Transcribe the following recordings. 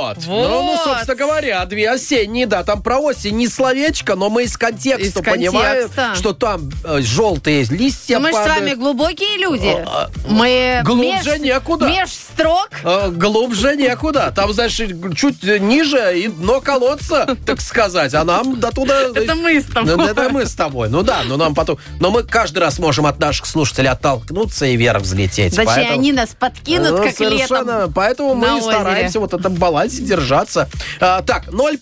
Вот. Ну, собственно говоря, две осенние, да, там про осень не словечко, но мы из контекста понимаем, что там желтые листья мы падают. же с вами глубокие люди. Мы глубже некуда. Меж строк. Глубже некуда. Там, знаешь, чуть ниже и дно колодца, так сказать. А нам до туда... Это мы с тобой. Это мы с тобой. Ну да, но нам потом... Но мы каждый раз можем от наших слушателей оттолкнуться и вверх взлететь. Значит, поэтому... они нас подкинут, как совершенно. летом. Поэтому мы стараемся вот в этом балансе держаться. Так,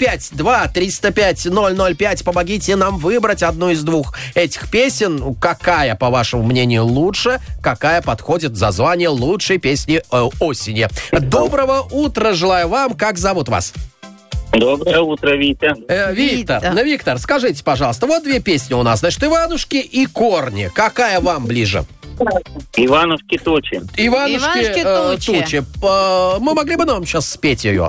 052-305-005. Помогите нам выбрать одну из двух этих песен. Какая, по вашему мнению, лучше? Какая подходит за звание лучшей песни осени? Доброго утра желаю вам. Как зовут вас? Доброе утро, Витя. Виктор, скажите, пожалуйста, вот две песни у нас. Значит, «Иванушки» и «Корни». Какая вам ближе? «Ивановки тучи». «Иванушки тучи». Мы могли бы нам сейчас спеть ее?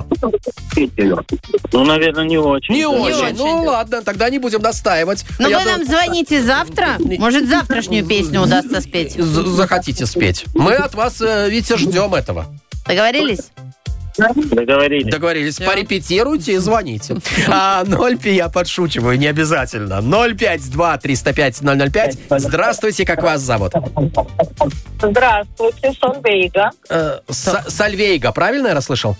Ну, наверное, не очень. Не очень. Ну, ладно, тогда не будем настаивать. Но вы нам звоните завтра. Может, завтрашнюю песню удастся спеть. Захотите спеть. Мы от вас, Витя, ждем этого. Договорились? Договорились. Порепетируйте и звоните. 05, я подшучиваю, не обязательно. 052-305-005. Здравствуйте, как вас зовут? Здравствуйте, Сальвейга. Сальвейга, правильно я расслышал?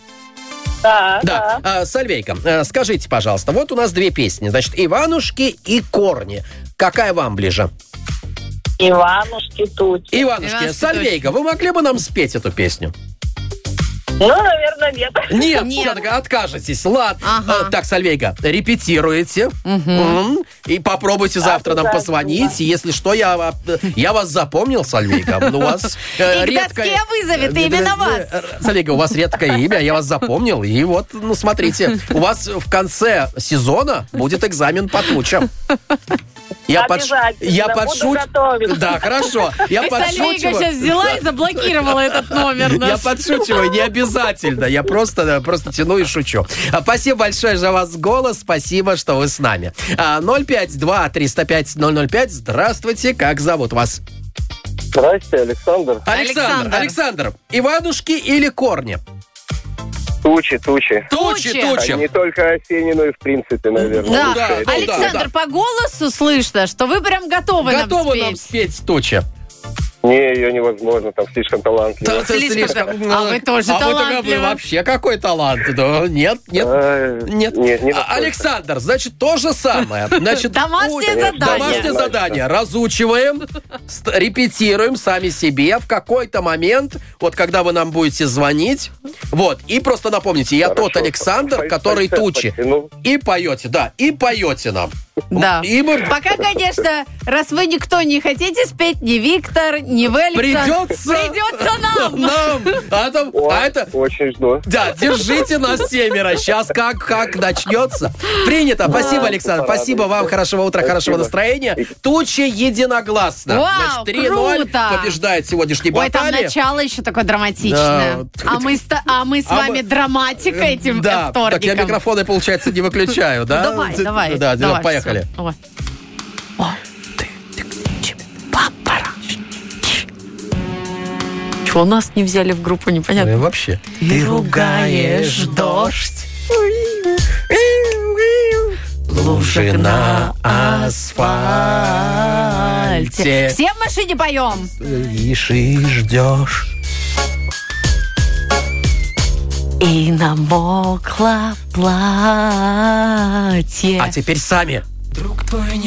Да. Сальвейга, скажите, пожалуйста, вот у нас две песни. Значит, «Иванушки» и «Корни». Какая вам ближе? «Иванушки тучи». «Иванушки». Сальвейга, вы могли бы нам спеть эту песню? Ну, наверное, нет. Нет. Все-таки откажетесь. Ладно. Ага. Так, Сальвейга, репетируете. И попробуйте завтра нам позвонить. Если что, я вас запомнил, Сальвейга. У вас редкое вызовет именно вас. Сальвейга, у вас редкое имя, я вас запомнил. И вот, смотрите, у вас в конце сезона будет экзамен по тучам. Я подшучиваю. Да, хорошо. Я подшучиваю. Сальвейга сейчас взяла и заблокировала этот номер. Я подшучиваю, не обязательно. Я просто тяну и шучу. Спасибо большое за вас голос. Спасибо, что вы с нами. 052-305-005. Здравствуйте, как зовут вас? Здрасте, Александр. Александр, «Иванушки» или «Корни»? Тучи. Тучи. Не только осенние, но и в принципе, наверное. Да. Александр, по голосу слышно, что вы прям готовы нам спеть «Тучи». Не, ее невозможно, там слишком талантливо. А вы тоже талантливы. Вы вообще какой талант? Да, нет. Александр, значит, то же самое. Значит, домашнее задание. Разучиваем, репетируем сами себе. В какой-то момент, вот когда вы нам будете звонить, вот, и просто напомните, я тот Александр, который «Тучи». И поете нам. Да. Пока, конечно, раз вы никто не хотите спеть, ни Виктор, ни вы, Александр. Придется нам. Очень жду. Да, держите нас семеро. Сейчас как начнется. Принято. Спасибо, Александр. Спасибо вам. Хорошего утра, хорошего настроения. «Тучи» единогласно. Вау, 3-0 побеждает сегодняшней баталии. Ой, там начало еще такое драматичное. А мы с вами драматика этим вторником. Так я микрофоны, получается, не выключаю, да? Давай. Да, поехали. Чего нас не взяли в группу, непонятно. Вообще. Ты ругаешь дождь, лужи на асфальте. Все в машине поем. Стоишь и ждешь. И намокло платье. А теперь сами. Друг твой не